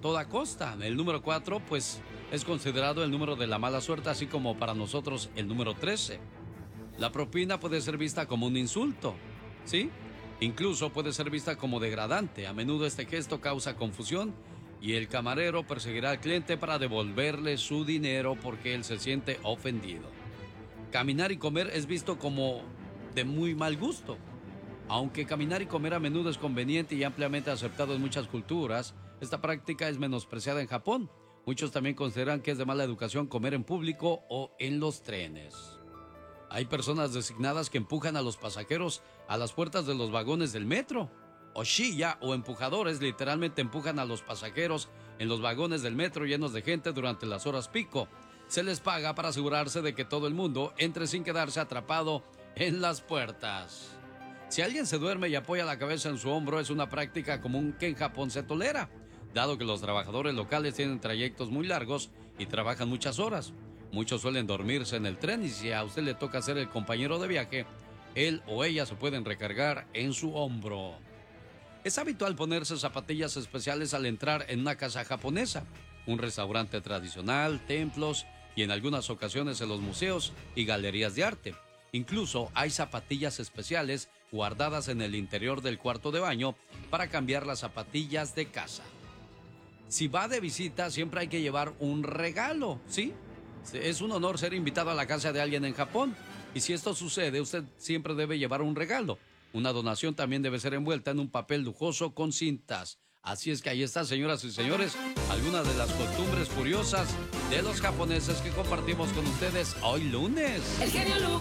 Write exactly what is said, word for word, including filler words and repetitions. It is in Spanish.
toda costa. El número cuatro, pues, es considerado el número de la mala suerte, así como para nosotros el número trece. La propina puede ser vista como un insulto, ¿sí? Incluso puede ser vista como degradante. A menudo este gesto causa confusión y el camarero perseguirá al cliente para devolverle su dinero porque él se siente ofendido. Caminar y comer es visto como de muy mal gusto. Aunque caminar y comer a menudo es conveniente y ampliamente aceptado en muchas culturas, esta práctica es menospreciada en Japón. Muchos también consideran que es de mala educación comer en público o en los trenes. Hay personas designadas que empujan a los pasajeros a las puertas de los vagones del metro. Oshiya o empujadores literalmente empujan a los pasajeros en los vagones del metro llenos de gente durante las horas pico. Se les paga para asegurarse de que todo el mundo entre sin quedarse atrapado en las puertas. Si alguien se duerme y apoya la cabeza en su hombro, es una práctica común que en Japón se tolera, dado que los trabajadores locales tienen trayectos muy largos y trabajan muchas horas. Muchos suelen dormirse en el tren y si a usted le toca ser el compañero de viaje, él o ella se pueden recargar en su hombro. Es habitual ponerse zapatillas especiales al entrar en una casa japonesa, un restaurante tradicional, templos y en algunas ocasiones en los museos y galerías de arte. Incluso hay zapatillas especiales guardadas en el interior del cuarto de baño para cambiar las zapatillas de casa. Si va de visita, siempre hay que llevar un regalo, ¿sí? Es un honor ser invitado a la casa de alguien en Japón. Y si esto sucede, usted siempre debe llevar un regalo. Una donación también debe ser envuelta en un papel lujoso con cintas. Así es que ahí está, señoras y señores, algunas de las costumbres curiosas de los japoneses que compartimos con ustedes hoy lunes. El genio Lucas.